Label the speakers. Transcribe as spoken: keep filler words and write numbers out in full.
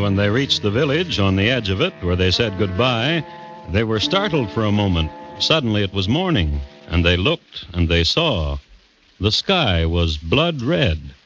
Speaker 1: when they reached the village on the edge of it where they said goodbye, they were startled for a moment. Suddenly it was morning, and they looked and they saw. The sky was blood red.